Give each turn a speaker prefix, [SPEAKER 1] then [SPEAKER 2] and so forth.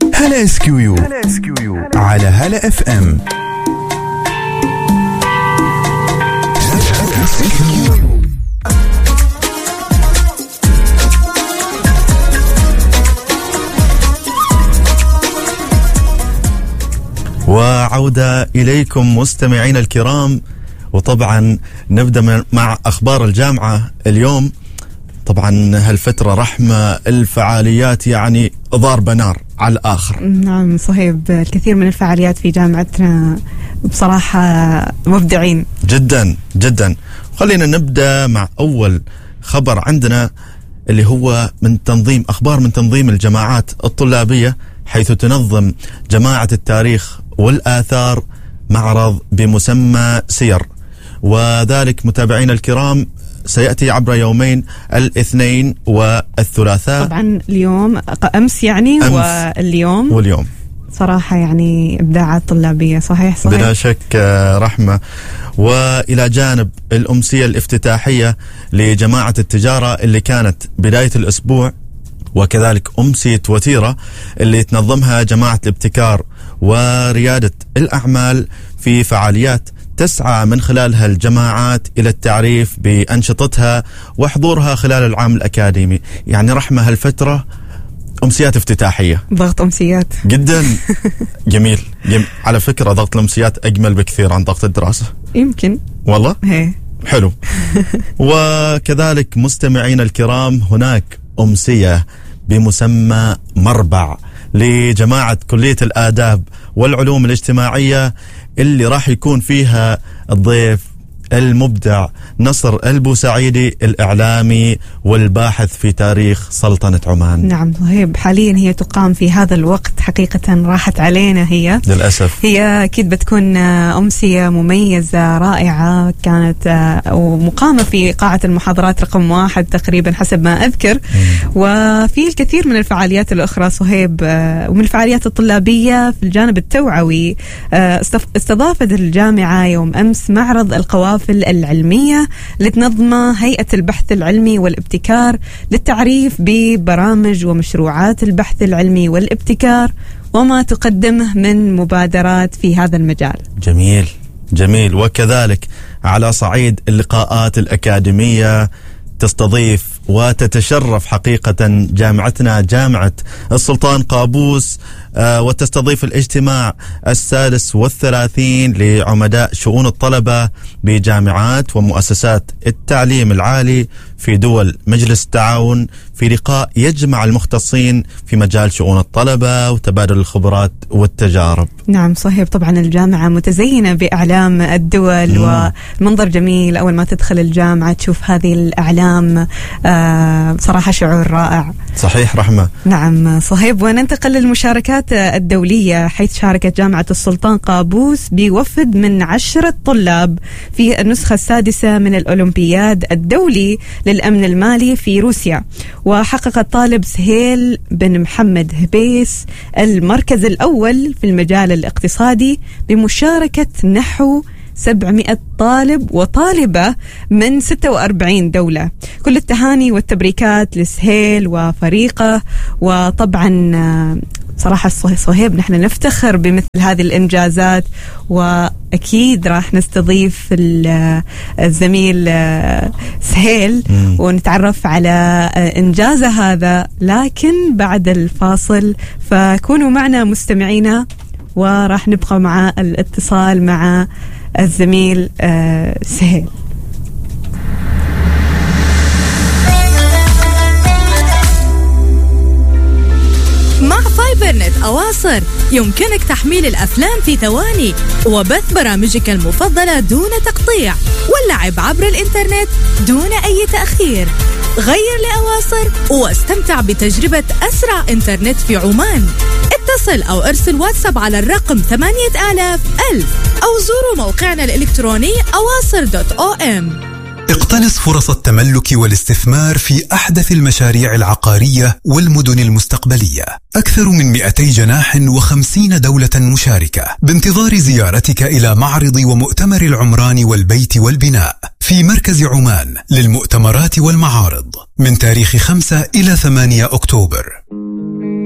[SPEAKER 1] هلا SQU على هلا FM. وعودة إليكم مستمعين الكرام، وطبعا نبدأ مع أخبار الجامعة اليوم. طبعا هالفترة رحمة الفعاليات يعني ضاربة نار على الآخر.
[SPEAKER 2] نعم صهيب، الكثير من الفعاليات في جامعتنا بصراحة مبدعين
[SPEAKER 1] جدا جدا. خلينا نبدأ مع أول خبر عندنا اللي هو من تنظيم أخبار من تنظيم الجماعات الطلابية، حيث تنظم جماعة التاريخ والآثار معرض بمسمى سير، وذلك متابعين الكرام سيأتي عبر يومين الاثنين والثلاثاء.
[SPEAKER 2] طبعا اليوم أمس يعني واليوم صراحة يعني إبداعات طلابية. صحيح
[SPEAKER 1] بلا شك رحمة. وإلى جانب الأمسية الافتتاحية لجماعة التجارة اللي كانت بداية الأسبوع، وكذلك أمسية وتيرة اللي تنظمها جماعة الابتكار وريادة الأعمال، في فعاليات تسعى من خلالها الجماعات إلى التعريف بأنشطتها وحضورها خلال العام الأكاديمي. يعني رحمة هالفترة أمسيات افتتاحية،
[SPEAKER 2] ضغط أمسيات
[SPEAKER 1] جدا جميل. على فكرة ضغط الأمسيات أجمل بكثير عن ضغط الدراسة،
[SPEAKER 2] يمكن
[SPEAKER 1] والله
[SPEAKER 2] هي.
[SPEAKER 1] حلو. وكذلك مستمعين الكرام هناك أمسية بمسمى مربع لجماعة كلية الآداب والعلوم الاجتماعية، اللي راح يكون فيها الضيف المبدع نصر البوسعيدي، الإعلامي والباحث في تاريخ سلطنة عمان.
[SPEAKER 2] نعم صهيب، حاليا هي تقام في هذا الوقت، حقيقة راحت علينا هي
[SPEAKER 1] للأسف.
[SPEAKER 2] هي أكيد بتكون أمسية مميزة رائعة، كانت ومقامة في قاعة المحاضرات رقم 1 تقريبا حسب ما أذكر. وفي الكثير من الفعاليات الأخرى صهيب، ومن الفعاليات الطلابية في الجانب التوعوي. استضافت الجامعة يوم أمس معرض القوافل العلمية اللي تنظمه هيئة البحث العلمي والابتكار للتعريف ببرامج ومشروعات البحث العلمي والابتكار وما تقدمه من مبادرات في هذا المجال.
[SPEAKER 1] جميل جميل. وكذلك على صعيد اللقاءات الأكاديمية تستضيف وتتشرف حقيقة جامعتنا جامعة السلطان قابوس، وتستضيف الاجتماع 36 لعمداء شؤون الطلبة بجامعات ومؤسسات التعليم العالي في دول مجلس التعاون، في لقاء يجمع المختصين في مجال شؤون الطلبة وتبادل الخبرات والتجارب.
[SPEAKER 2] نعم صحيح. طبعا الجامعة متزينة بأعلام الدول ومنظر جميل أول ما تدخل الجامعة تشوف هذه الأعلام، بصراحة شعور رائع.
[SPEAKER 1] صحيح رحمة.
[SPEAKER 2] نعم صهيب. وننتقل للمشاركات الدولية، حيث شاركت جامعة السلطان قابوس بوفد من 10 طلاب في النسخة 6 من الأولمبياد الدولي للأمن المالي في روسيا. وحقق الطالب سهيل بن محمد هبيس المركز الأول في المجال الاقتصادي بمشاركة نحو 700 طالب وطالبة من 46 دولة. كل التهاني والتبريكات لسهيل وفريقه. وطبعا صراحة صهيب نحن نفتخر بمثل هذه الإنجازات، وأكيد راح نستضيف الزميل سهيل ونتعرف على إنجازه هذا، لكن بعد الفاصل. فكونوا معنا مستمعينا، وراح نبقى مع الاتصال مع الزميل سهيل.
[SPEAKER 3] مع فايبرنت أواصر يمكنك تحميل الأفلام في ثواني وبث برامجك المفضلة دون تقطيع واللعب عبر الإنترنت دون أي تأخير. غير لأواصر واستمتع بتجربة أسرع إنترنت في عمان. اتصل أو ارسل واتساب على الرقم 8000 أو زوروا موقعنا الإلكتروني awasr.om.
[SPEAKER 4] اقتنص فرص التملك والاستثمار في أحدث المشاريع العقارية والمدن المستقبلية. أكثر من 200 جناح و50 دولة مشاركة، بانتظار زيارتك إلى معرض ومؤتمر العمران والبيت والبناء في مركز عمان للمؤتمرات والمعارض من تاريخ 5 إلى 8 أكتوبر.